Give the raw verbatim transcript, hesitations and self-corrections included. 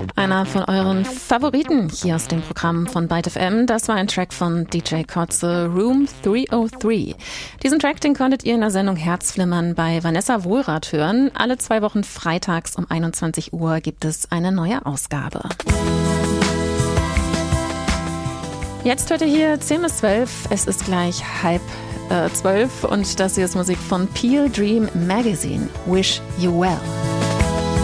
Einer von euren Favoriten hier aus dem Programm von Byte F M. Das war ein Track von D J Kotze, Room dreihundertdrei. Diesen Track, den konntet ihr in der Sendung Herzflimmern bei Vanessa Wohlrath hören. Alle zwei Wochen freitags um einundzwanzig Uhr gibt es eine neue Ausgabe. Jetzt hört ihr hier zehn bis zwölf. Es ist gleich halb äh, zwölf und das hier ist Musik von Peel Dream Magazine. Wish You Well.